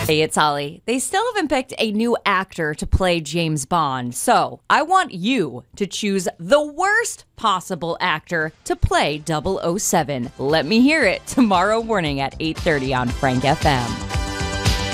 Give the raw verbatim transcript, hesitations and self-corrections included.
Hey, it's Holly. They still haven't picked a new actor to play James Bond, so I want you to choose the worst possible actor to play double oh seven. Let me hear it tomorrow morning at eight thirty on Frank F M.